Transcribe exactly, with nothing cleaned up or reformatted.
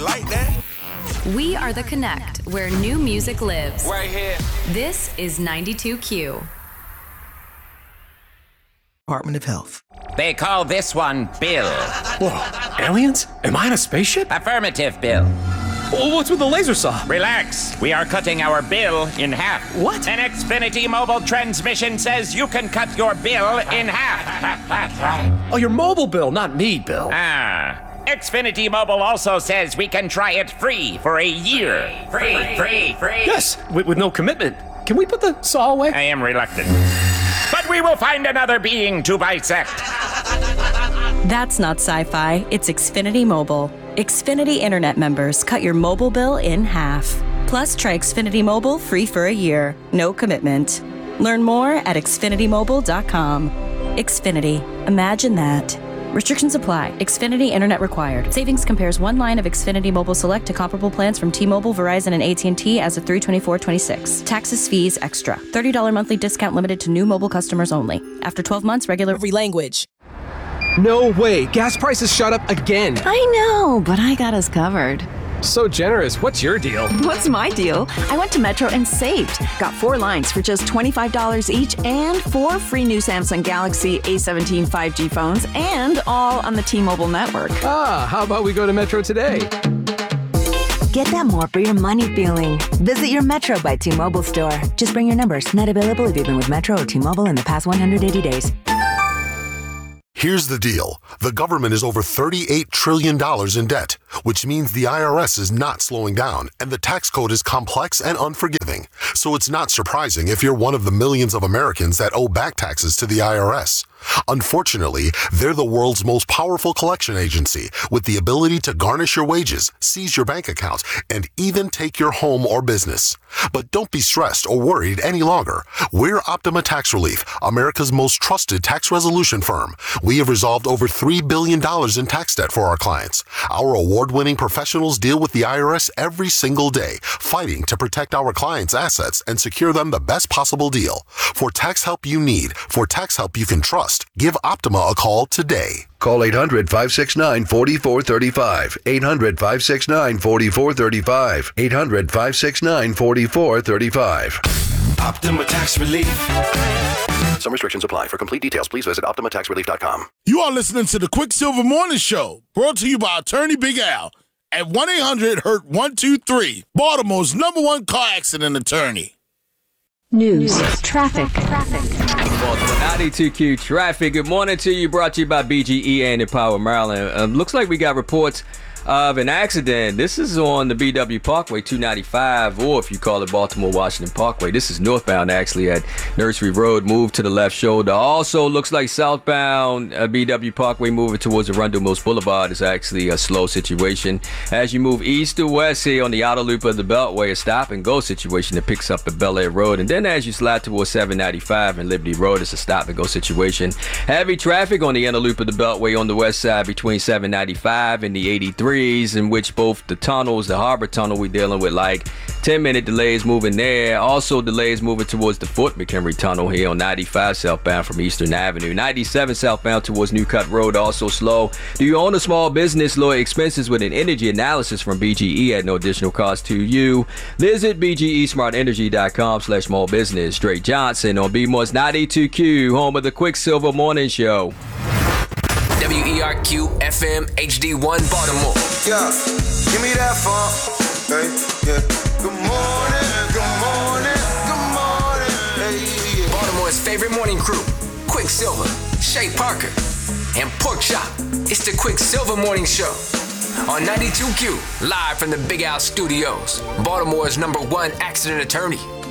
like that? We are the Connect, where new music lives. Right here. This is ninety-two Q. Department of Health. They call this one Bill. Whoa, aliens? Am I in a spaceship? Affirmative, Bill. Well, what's with the laser saw? Relax. We are cutting our bill in half. What? An Xfinity mobile transmission says you can cut your bill in half. Oh, your mobile bill, not me, Bill. Ah. Xfinity Mobile also says we can try it free for a year. Free, free, free. Yes, with, with no commitment. Can we put the saw away? I am reluctant. But we will find another being to bisect. That's not sci-fi, it's Xfinity Mobile. Xfinity Internet members cut your mobile bill in half. Plus, try Xfinity Mobile free for a year. No commitment. Learn more at xfinity mobile dot com. Xfinity. Imagine that. Restrictions apply. Xfinity Internet required. Savings compares one line of Xfinity Mobile Select to comparable plans from T-Mobile, Verizon, and A T and T as of three twenty-four twenty-six. Taxes, fees, extra. thirty dollars monthly discount limited to new mobile customers only. After twelve months, regular... Every language. No way. Gas prices shot up again. I know, but I got us covered. So generous. What's your deal? What's my deal? I went to Metro and saved. Got four lines for just twenty-five dollars each and four free new Samsung Galaxy A seventeen five G phones, and all on the T-Mobile network. Ah, how about we go to Metro today? Get that more for your money feeling. Visit your Metro by T-Mobile store. Just bring your numbers. Not available if you've been with Metro or T-Mobile in the past one hundred eighty days. Here's the deal. The government is over thirty-eight trillion dollars in debt, which means the I R S is not slowing down, and the tax code is complex and unforgiving. So it's not surprising if you're one of the millions of Americans that owe back taxes to the I R S. Unfortunately, they're the world's most powerful collection agency, with the ability to garnish your wages, seize your bank accounts, and even take your home or business. But don't be stressed or worried any longer. We're Optima Tax Relief, America's most trusted tax resolution firm. We have resolved over three billion dollars in tax debt for our clients. Our award-winning professionals deal with the I R S every single day, fighting to protect our clients' assets and secure them the best possible deal. For tax help you need, for tax help you can trust, give Optima a call today. Call eight hundred, five six nine, four four three five. eight hundred, five six nine, four four three five. eight hundred, five six nine, four four three five. Optima Tax Relief. Some restrictions apply. For complete details, please visit optima tax relief dot com. You are listening to the Quicksilver Morning Show, brought to you by Attorney Big Al at one eight hundred hurt one two three, Baltimore's number one car accident attorney. News, traffic, traffic. Baltimore ninety-two Q traffic. Good morning to you. Brought to you by B G E and Empower Maryland. Um, looks like we got reports of an accident. This is on the B W Parkway two ninety-five, or if you call it Baltimore Washington Parkway. This is northbound actually at Nursery Road. Move to the left shoulder. Also looks like southbound uh, B W Parkway moving towards Arundel Mills Boulevard is actually a slow situation. As you move east to west here on the outer loop of the Beltway, a stop and go situation that picks up at Bel Air Road. And then as you slide towards seven ninety-five and Liberty Road, it's a stop and go situation. Heavy traffic on the inner loop of the Beltway on the west side between seven ninety-five and the eighty-three, in which both the tunnels, the Harbor Tunnel, we're dealing with like ten minute delays moving there. Also delays moving towards the Fort McHenry Tunnel here on ninety-five southbound from Eastern Avenue. ninety-seven southbound towards New Cut Road, also slow. Do you own a small business? Lower expenses with an energy analysis from B G E at no additional cost to you. Visit B G E smart energy dot com slash small business. Drake Johnson on B M O S ninety-two Q, home of the Quicksilver Morning Show. W E R Q F M H D one Baltimore. Yeah, give me that funk. Hey, yeah. Good morning, good morning, good morning. Hey, yeah. Baltimore's favorite morning crew, Quicksilver, Shay Parker, and Pork Chop. It's the Quicksilver Morning Show on ninety-two Q, live from the Big Al Studios, Baltimore's number one accident attorney.